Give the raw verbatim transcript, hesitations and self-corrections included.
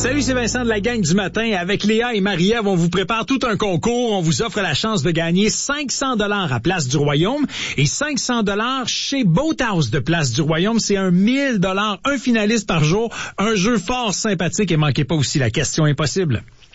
Salut, c'est Vincent de la gang du matin. Avec Léa et Marie-Ève, on vous prépare tout un concours. On vous offre la chance de gagner cinq cents dollars à Place du Royaume et cinq cents dollars chez Boathouse de Place du Royaume. C'est un mille dollars, un finaliste par jour. Un jeu fort sympathique et manquez pas aussi la question impossible.